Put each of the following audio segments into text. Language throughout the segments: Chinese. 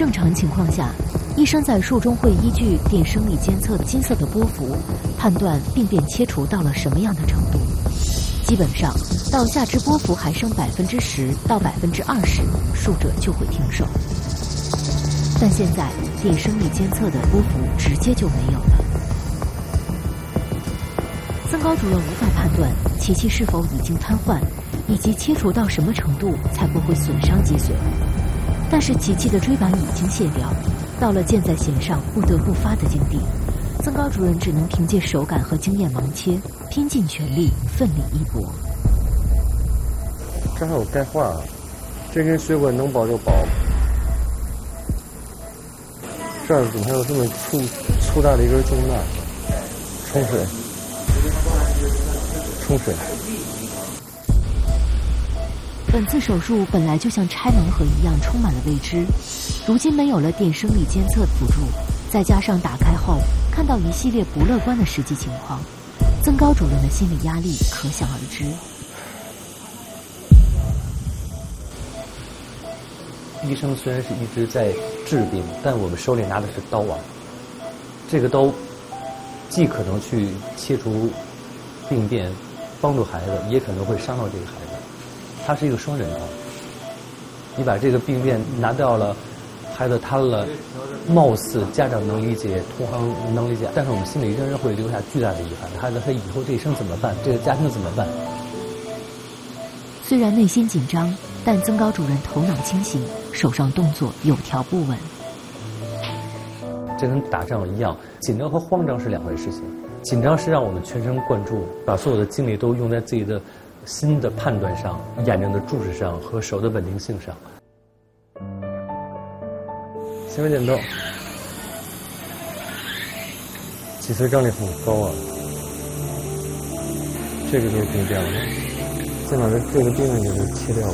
正常情况下，医生在术中会依据电生理监测金色的波幅，判断病变切除到了什么样的程度。基本上，到下肢波幅还剩10%到20%，术者就会停手。但现在电生理监测的波幅直接就没有了。曾高主任无法判断琪琪是否已经瘫痪，以及切除到什么程度才不会损伤脊髓。但是琪琪的椎板已经卸掉，到了箭在弦上不得不发的境地，曾高主任只能凭借手感和经验盲切，拼尽全力，奋力一搏。 这还有钙化，这根血管能保就保。这儿怎么还有这么粗大的一根静脉？冲水，冲水。 本次手术本来就像拆盲盒一样充满了未知，如今没有了电生理监测辅助，再加上打开后看到一系列不乐观的实际情况，曾高主任的心理压力可想而知。 医生虽然是一直在治病，但我们手里拿的是刀啊。这个刀既可能去切除病变，帮助孩子，也可能会伤到这个孩子。它是一个双刃刀。你把这个病变拿掉了，孩子瘫了，貌似家长能理解，同行能理解，但是我们心里仍然会留下巨大的遗憾。孩子他以后这一生怎么办？这个家庭怎么办？ 虽然内心紧张，但曾高主任头脑清醒，手上动作有条不紊。 这跟打仗一样，紧张和慌张是两回事情。紧张是让我们全神贯注，把所有的精力都用在自己的心的判断上、眼睛的注视上和手的稳定性上。 行为剪刀，脊髓张力很高啊，这个就是病变了。先把这个病变给它切掉吧。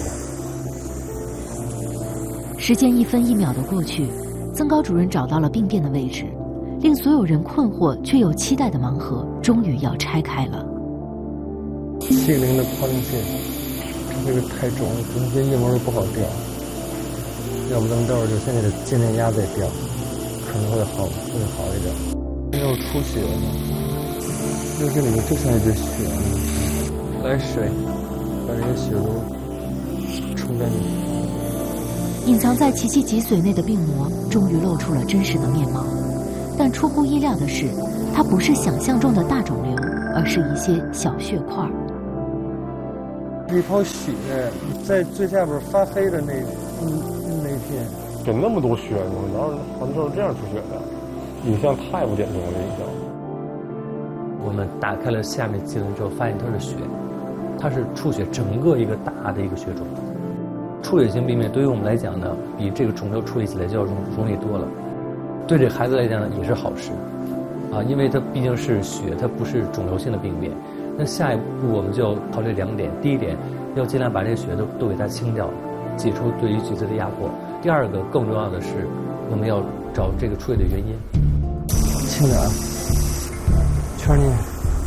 时间1分1秒的过去，曾高主任找到了病变的位置，令所有人困惑却又期待的盲盒终于要拆开了。 70的抛灵线，这个太重了，中间硬膜不好掉，要不等待会儿就先给它尽量压再掉，可能会好一点。没有出血吗？因为这里面就像一滴血呢。来水，把这些血都冲干净。 隐藏在琪琪脊髓内的病膜终于露出了真实的面貌，但出乎意料的是，它不是想象中的大肿瘤，而是一些小血块。 一泡血在最下边发黑的那片， 这那么多血呢？哪有很多是这样出血的？影像太不典型了，影像。 我们打开了下面肌轮之后，发现它是血，它是出血，整个一个大的一个血肿。出血性病变对于我们来讲呢，比这个肿瘤处理起来就要容易多了。对这孩子来讲呢，也是好事，因为它毕竟是血，它不是肿瘤性的病变。那下一步我们就考虑2点：第一点，要尽量把这个血都给它清掉，解除对于脊髓的压迫；第二个，更重要的是，我们要找这个出血的原因。 轻点，圈进。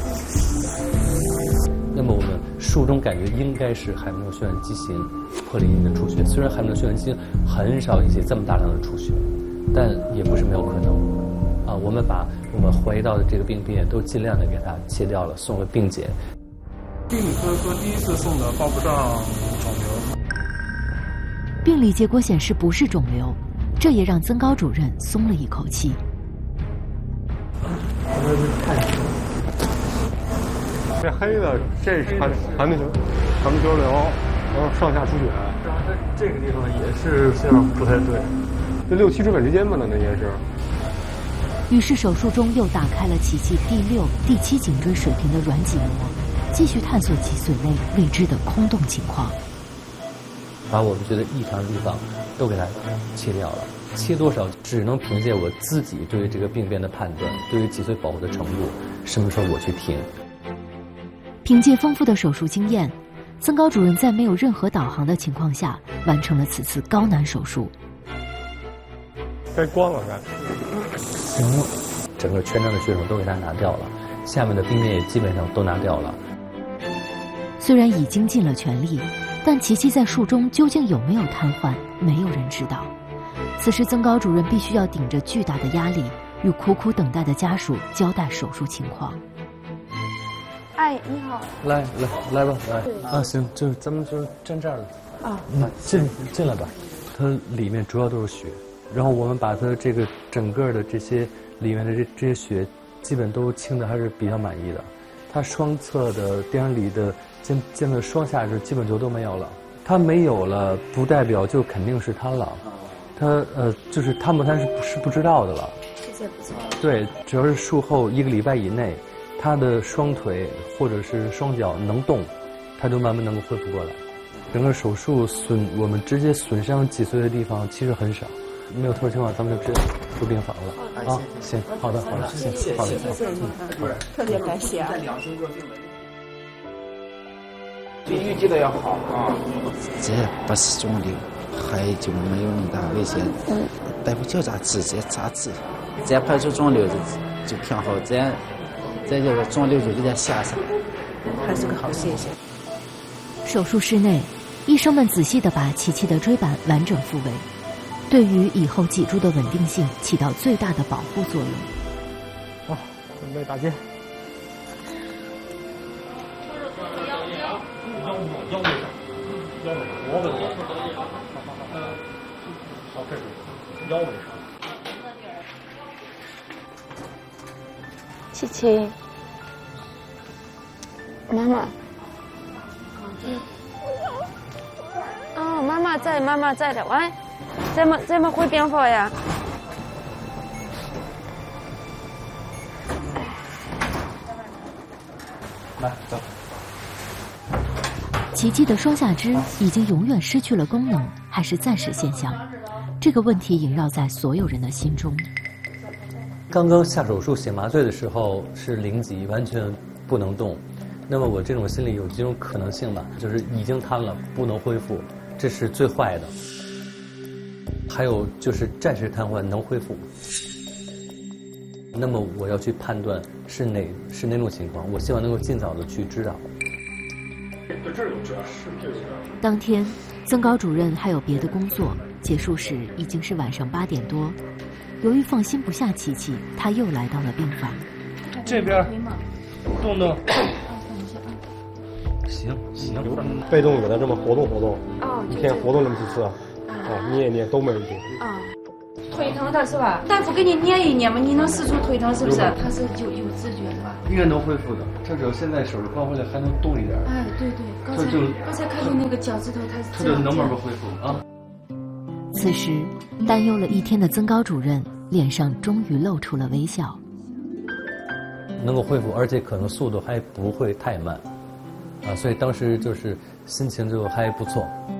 那么我们术中感觉应该是海绵血管畸形破裂性的出血，虽然海绵血管畸形很少引起这么大量的出血，但也不是没有可能。我们把我们怀疑到的这个病变都尽量的给它切掉了，送了病检。 病理科说第一次送的报不上肿瘤。 病理结果显示不是肿瘤，这也让曾高主任松了一口气。 这黑的，这是含血流，然后上下出血。 然后这个地方也是像不太对， 这6、7指板之间吧，那应该是。 于是手术中又打开了琪琪第6、第7颈椎水平的软脊膜，继续探索脊髓内未知的空洞情况。 把我们觉得异常的地方都给它切掉了，切多少只能凭借我自己对于这个病变的判断，对于脊髓保护的程度，什么时候我去停。 凭借丰富的手术经验，曾高主任在没有任何导航的情况下，完成了此次高难手术。 该关了，该。 行了，整个全张的血肿都给它拿掉了，下面的病变也基本上都拿掉了。 虽然已经尽了全力，但琪琪在术中究竟有没有瘫痪，没有人知道。 此时曾高主任必须要顶着巨大的压力，与苦苦等待的家属交代手术情况。 哎，你好。 来吧，来啊，行，咱们就站这儿了。啊，进来吧。它里面主要都是血，然后我们把它这个整个的这些里面的这些血，基本都清的还是比较满意的。它双侧的电生里的肩的双下肢基本就都没有了。它没有了，不代表就肯定是瘫了。它就是瘫不瘫是不知道的了。 这不错。 对，只要是术后1个礼拜以内，他的双腿或者是双脚能动，他就慢慢能够恢复过来。整个手术我们直接损伤脊髓的地方其实很少，没有特殊情况咱们就直接出病房了。啊，行，好的，谢谢，好的， 特别感谢啊。 预计的要好啊。这不是肿瘤，还就没有那么大危险。大夫就直接扎治，再排除肿瘤就挺好，再这个肿瘤就给它下上，还是个好现象。 手术室内，医生们仔细地把琪琪的椎板完整复位，对于以后脊柱的稳定性起到最大的保护作用。 好，准备打尖。 琪琪，妈妈。哦，妈妈在的。喂，怎么回病房呀？ 来，走。 琪琪的双下肢已经永远失去了功能，还是暂时现象？这个问题萦绕在所有人的心中。 刚刚下手术写麻醉的时候是0级，完全不能动。那么我这种心里有几种可能性吧，就是已经瘫了，不能恢复，这是最坏的。还有就是暂时瘫痪能恢复。那么我要去判断是哪种情况，我希望能够尽早的去知道。 当天，曾高主任还有别的工作，结束时已经是晚上8点多。由于放心不下琪琪，他又来到了病房。 这边动动。行， 被动给他这么活动，一天活动这么几次，捏都没问题。 腿疼的是吧？大夫给你捏一捏嘛，你能试出腿疼是不是？他是就有知觉是吧？ 应该能恢复的，他只要现在手术刚回来还能动一点。 哎，对，刚才看见那个脚趾头，他就能慢慢恢复啊。 此时，担忧了一天的曾高主任脸上终于露出了微笑。 能够恢复，而且可能速度还不会太慢，所以当时就是心情就还不错。